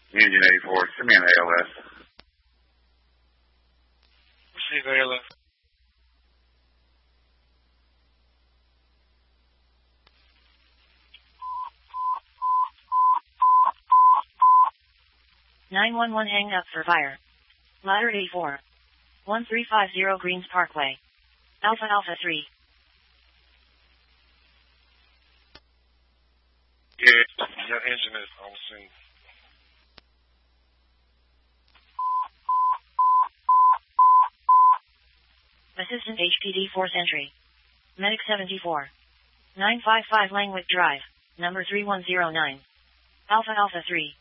Engine 84, send me an ALS. Receive ALS. (911) hang up for fire. Ladder 84. 1350 Greens Parkway. Alpha Alpha 3. Yeah, your engine is on scene. Assistant HPD Force Entry. Medic 74. 955 Langwick Drive, number 3109. Alpha Alpha 3.